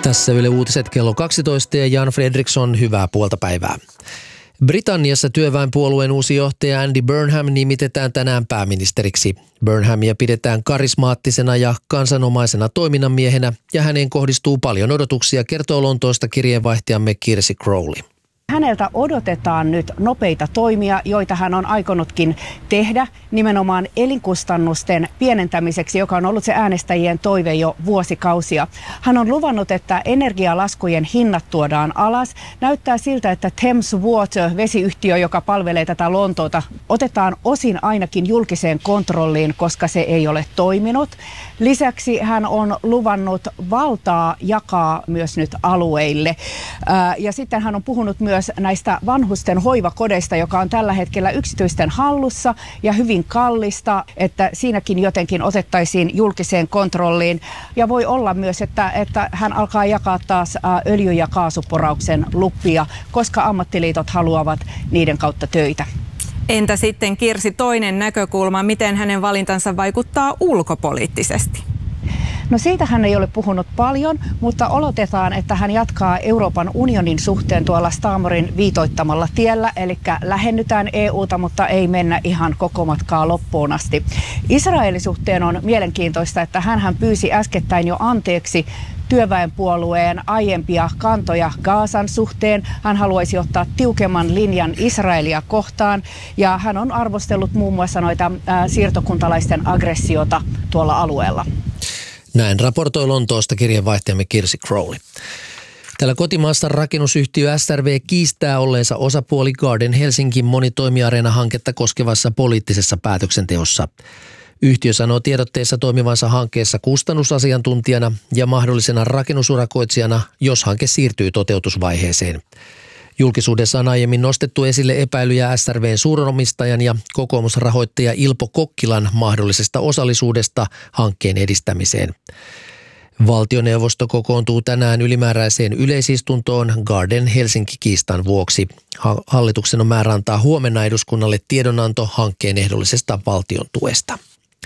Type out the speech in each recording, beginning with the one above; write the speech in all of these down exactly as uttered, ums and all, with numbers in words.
Tässä Yle Uutiset kello kaksitoista ja Jan Fredriksson, hyvää puolta päivää. Britanniassa työväenpuolueen uusi johtaja Andy Burnham nimitetään tänään pääministeriksi. Burnhamia pidetään karismaattisena ja kansanomaisena toiminnanmiehenä ja häneen kohdistuu paljon odotuksia, kertoo Lontoosta kirjeenvaihtajamme Kirsi Crowley. Häneltä odotetaan nyt nopeita toimia, joita hän on aikonutkin tehdä nimenomaan elinkustannusten pienentämiseksi, joka on ollut se äänestäjien toive jo vuosikausia. Hän on luvannut, että energialaskujen hinnat tuodaan alas. Näyttää siltä, että Thames Water, vesiyhtiö, joka palvelee tätä Lontoota, otetaan osin ainakin julkiseen kontrolliin, koska se ei ole toiminut. Lisäksi hän on luvannut valtaa jakaa myös nyt alueille. Ja sitten hän on puhunut myös myös näistä vanhusten hoivakodeista, joka on tällä hetkellä yksityisten hallussa ja hyvin kallista, että siinäkin jotenkin otettaisiin julkiseen kontrolliin. Ja voi olla myös, että, että hän alkaa jakaa taas öljy- ja kaasuporauksen lupia, koska ammattiliitot haluavat niiden kautta töitä. Entä sitten Kirsi, toinen näkökulma, miten hänen valintansa vaikuttaa ulkopoliittisesti? No siitä hän ei ole puhunut paljon, mutta oletetaan, että hän jatkaa Euroopan unionin suhteen tuolla Stamorin viitoittamalla tiellä, eli lähennytään E U:ta, mutta ei mennä ihan koko matkaa loppuun asti. Israelin suhteen on mielenkiintoista, että hän pyysi äskettäin jo anteeksi työväenpuolueen aiempia kantoja Gazan suhteen. Hän haluaisi ottaa tiukemman linjan Israelia kohtaan ja hän on arvostellut muun muassa noita ää, siirtokuntalaisten aggressiota tuolla alueella. Näin raportoi Lontoosta kirjeenvaihtajamme Kirsi Crowley. Täällä kotimaassa rakennusyhtiö S R V kiistää olleensa osapuoli Garden Helsinkin monitoimiareena-hanketta koskevassa poliittisessa päätöksenteossa. Yhtiö sanoo tiedotteessa toimivansa hankkeessa kustannusasiantuntijana ja mahdollisena rakennusurakoitsijana, jos hanke siirtyy toteutusvaiheeseen. Julkisuudessa on aiemmin nostettu esille epäilyjä S R V:n suuronomistajan ja kokoomusrahoittaja Ilpo Kokkilan mahdollisesta osallisuudesta hankkeen edistämiseen. Valtioneuvosto kokoontuu tänään ylimääräiseen yleisistuntoon Garden Helsinki-kiistan vuoksi. Hallituksen on määrä antaa huomenna eduskunnalle tiedonanto hankkeen ehdollisesta valtion tuesta.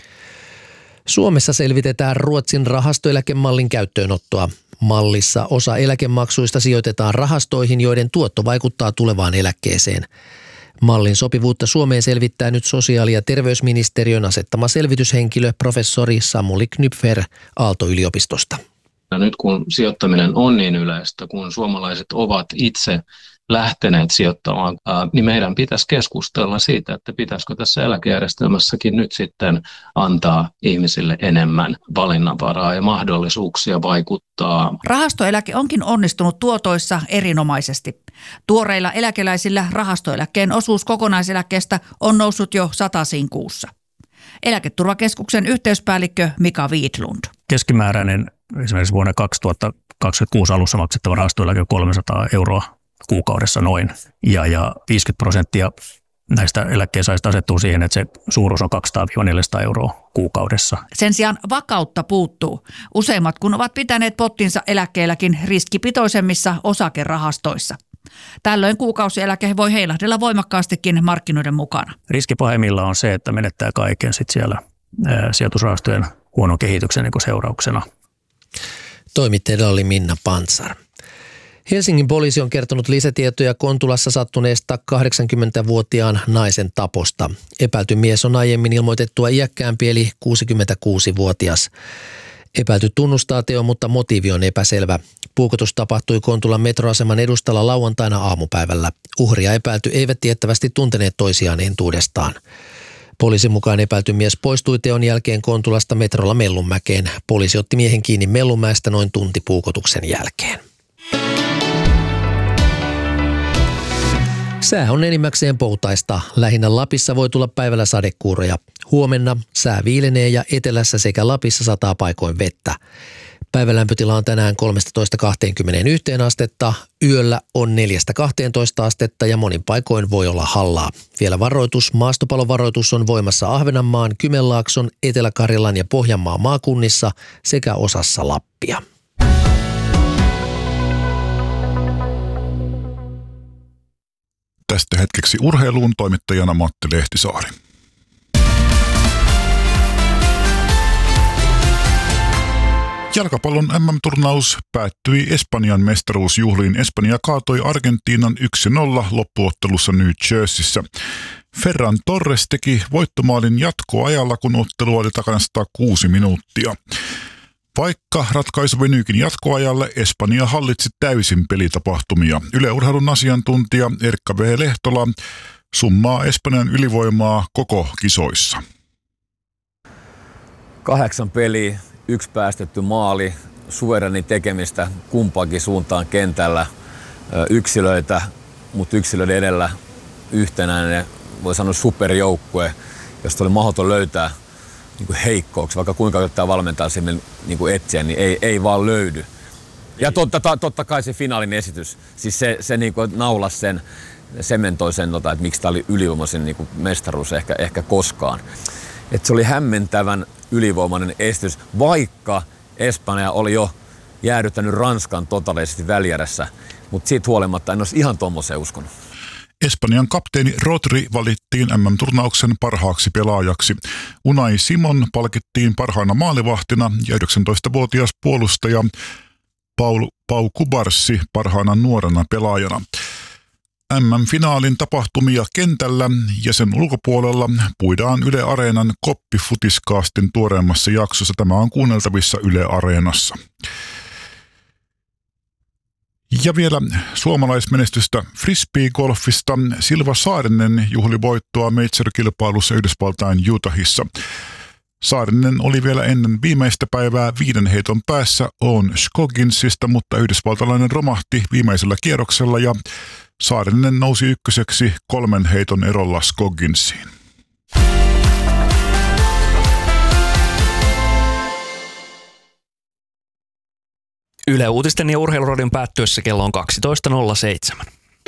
Suomessa selvitetään Ruotsin rahastoeläkemallin käyttöönottoa. Mallissa osa eläkemaksuista sijoitetaan rahastoihin, joiden tuotto vaikuttaa tulevaan eläkkeeseen. Mallin sopivuutta Suomeen selvittää nyt sosiaali- ja terveysministeriön asettama selvityshenkilö professori Samuli Knypfer Aalto-yliopistosta. Ja nyt kun sijoittaminen on niin yleistä, kun suomalaiset ovat itse lähteneet sijoittamaan, niin meidän pitäisi keskustella siitä, että pitäisikö tässä eläkejärjestelmässäkin nyt sitten antaa ihmisille enemmän valinnanvaraa ja mahdollisuuksia vaikuttaa. Rahastoeläke onkin onnistunut tuotoissa erinomaisesti. Tuoreilla eläkeläisillä rahastoeläkkeen osuus kokonaiseläkkeestä on noussut jo satasiin kuussa. Eläketurvakeskuksen yhteyspäällikkö Mika Viidlund. Keskimääräinen esimerkiksi vuonna kaksituhattakaksikymmentäkuusi alussa maksettava rahastoeläke on kolmesataa euroa kuukaudessa noin. Ja, ja viisikymmentä prosenttia näistä eläkkeensaajista asettuu siihen, että se suuruus on kaksisataa neljäsataa euroa kuukaudessa. Sen sijaan vakautta puuttuu. Useimmat kun ovat pitäneet pottinsa eläkkeelläkin riskipitoisemmissa osakerahastoissa. Tällöin kuukausieläke voi heilahdella voimakkaastikin markkinoiden mukana. Riski pahimmillaan on se, että menettää kaiken sit siellä ää, sijoitusrahastojen huonon kehityksen niin kuin seurauksena. Toimittajana oli Minna Pantsar. Helsingin poliisi on kertonut lisätietoja Kontulassa sattuneesta kahdeksankymmentävuotiaan naisen taposta. Epäilty mies on aiemmin ilmoitettua iäkkäämpi eli kuusikymmentäkuusivuotias. Epäilty tunnustaa teon, mutta motiivi on epäselvä. Puukotus tapahtui Kontulan metroaseman edustalla lauantaina aamupäivällä. Uhria epäilty eivät tiettävästi tunteneet toisiaan entuudestaan. Poliisin mukaan epäilty mies poistui teon jälkeen Kontulasta metrolla Mellunmäkeen. Poliisi otti miehen kiinni Mellunmäestä noin tunti puukotuksen jälkeen. Sää on enimmäkseen poutaista. Lähinnä Lapissa voi tulla päivällä sadekuuroja. Huomenna sää viilenee ja etelässä sekä Lapissa sataa paikoin vettä. Päivälämpötila on tänään kolmetoista kaksikymmentäyksi astetta, yöllä on neljästä kahteentoista astetta ja monin paikoin voi olla hallaa. Vielä varoitus, maastopalovaroitus on voimassa Ahvenanmaan, Kymenlaakson, Etelä-Karjalan ja Pohjanmaan maakunnissa sekä osassa Lappia. Tästä hetkeksi urheiluun toimittajana Matti Lehtisaari. Jalkapallon M M-turnaus päättyi Espanjan mestaruusjuhliin. Espanja kaatoi Argentiinan yksi nolla loppuottelussa New Jerseyssä. Ferran Torres teki voittomaalin jatkoajalla, kun ottelu oli takana sata kuusi minuuttia. Vaikka ratkaisu venyykin jatkoajalle, Espanja hallitsi täysin pelitapahtumia. Yle Urheilun asiantuntija Erkka V. Lehtola summaa Espanjan ylivoimaa koko kisoissa. Kahdeksan peliä, yksi päästetty maali, suvereni tekemistä kumpaankin suuntaan kentällä, yksilöitä, mutta yksilöiden edellä yhtenäinen, voi sanoa superjoukkue, josta oli mahdoton löytää niin heikkouksia, vaikka kuinka yrittää valmentaa sinne niin etsiä, niin ei, ei vaan löydy. Ja totta, totta kai se finaalin esitys, siis se, se niin naulasi sen, sementoi sen, että miksi tämä oli ylivoimaisin niin mestaruus ehkä, ehkä koskaan. Et se oli hämmentävän ylivoimainen esitys, vaikka Espanja oli jo jäädyttänyt Ranskan totaalisesti välijärässä, mutta siitä huolimatta en olisi ihan tuommoiseen uskonut. Espanjan kapteeni Rodri valittiin M M-turnauksen parhaaksi pelaajaksi. Unai Simon palkittiin parhaana maalivahtina ja yhdeksäntoistavuotias puolustaja Paul, Pau Kubarsi parhaana nuorena pelaajana. M M-finaalin tapahtumia kentällä ja sen ulkopuolella puidaan Yle Areenan Koppi-futiskaastin tuoreemmassa jaksossa. Tämä on kuunneltavissa Yle Areenassa. Ja vielä suomalaismenestystä frisbee-golfista. Silva Saarinen juhli voittoa Major-kilpailussa Yhdysvaltain Utahissa. Saarinen oli vielä ennen viimeistä päivää viiden heiton päässä On Scogginsista, mutta yhdysvaltalainen romahti viimeisellä kierroksella ja Saarinen nousi ykköseksi kolmen heiton erolla Scogginsiin. Yle Uutisten ja Urheiluradion päättyessä kello on kaksitoista nolla seitsemän.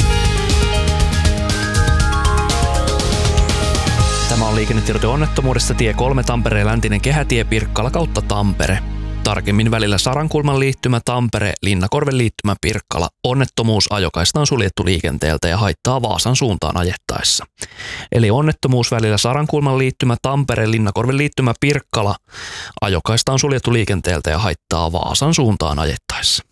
Tämä on liikennetiedote onnettomuudesta tie kolme Tampereen läntinen kehätie Pirkkala kautta Tampere. Tarkemmin välillä Sarankulman liittymä Tampere, Linnakorven liittymä Pirkkala. Onnettomuus ajokaista on suljettu liikenteeltä ja haittaa Vaasan suuntaan ajettaessa. Eli onnettomuus välillä Sarankulman liittymä Tampere, Linnakorven liittymä Pirkkala. Ajokaista on suljettu liikenteeltä ja haittaa Vaasan suuntaan ajettaessa.